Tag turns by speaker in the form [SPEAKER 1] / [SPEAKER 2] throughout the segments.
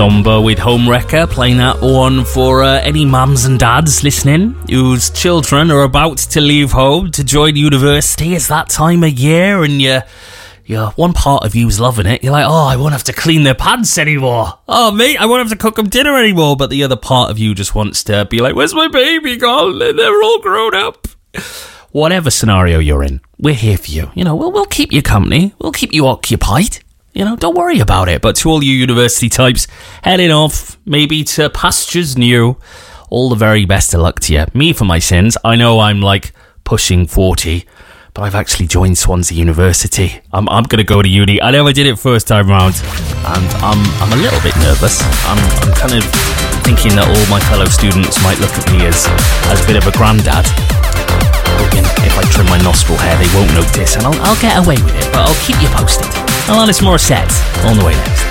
[SPEAKER 1] somber with Homewrecker, playing that one for any mums and dads listening whose children are about to leave home to join university. It's that time of year and one part of you's loving it. You're like, oh, I won't have to clean their pants anymore. Oh, mate, I won't have to cook them dinner anymore. But the other part of you just wants to be like, where's my baby gone? They're all grown up. Whatever scenario you're in, we're here for you. We'll keep you company. We'll keep you occupied. Don't worry about it. But to all you university types heading off, maybe to pastures new, all the very best of luck to you. Me, for my sins, I know I'm like pushing 40, but I've actually joined Swansea University. I'm going to go to uni. I never did it first time round, and I'm a little bit nervous. I'm kind of thinking that all my fellow students might look at me as a bit of a granddad. Hoping if I trim my nostril hair, they won't notice, and I'll get away with it. But I'll keep you posted. Alanis Morissette on the way next.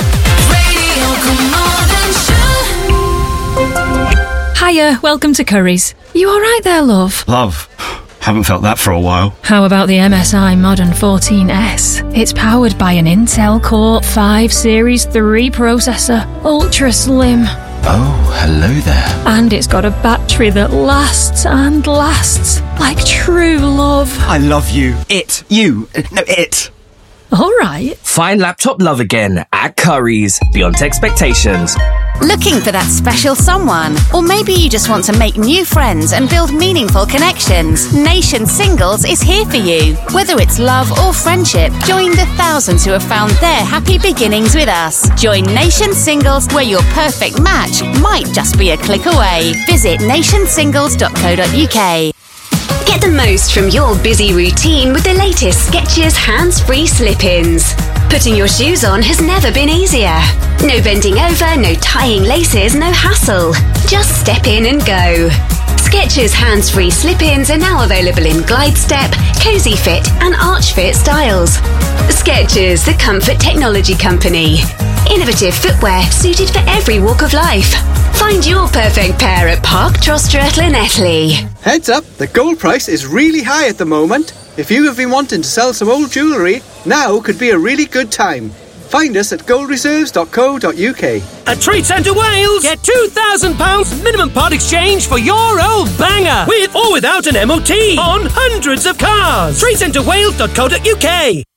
[SPEAKER 2] Hiya, welcome to Curry's. You alright there, love?
[SPEAKER 3] Love. Haven't felt that for a while.
[SPEAKER 2] How about the MSI Modern 14S? It's powered by an Intel Core 5 Series 3 processor, ultra slim.
[SPEAKER 3] Oh, hello there.
[SPEAKER 2] And it's got a battery that lasts and lasts, like true love.
[SPEAKER 3] I love you. It. You. No, it.
[SPEAKER 2] Alright.
[SPEAKER 4] Find laptop love again at Curry's, beyond expectations.
[SPEAKER 5] Looking for that special someone? Or maybe you just want to make new friends and build meaningful connections? Nation Singles is here for you. Whether it's love or friendship, join the thousands who have found their happy beginnings with us. Join Nation Singles, where your perfect match might just be a click away. Visit nationsingles.co.uk.
[SPEAKER 6] Get the most from your busy routine with the latest Skechers hands-free slip-ins. Putting your shoes on has never been easier. No bending over, no tying laces, no hassle. Just step in and go. Skechers hands-free slip-ins are now available in glide step, cozy fit and arch fit styles. Skechers, the comfort technology company. Innovative footwear suited for every walk of life. Find your perfect pair at Park Trostre Llanelli.
[SPEAKER 7] Heads up, the gold price is really high at the moment. If you have been wanting to sell some old jewellery, now could be a really good time. Find us at goldreserves.co.uk.
[SPEAKER 8] At Trade Centre Wales, get £2,000 minimum part exchange for your old banger, with or without an MOT, on hundreds of cars. TradeCentreWales.co.uk.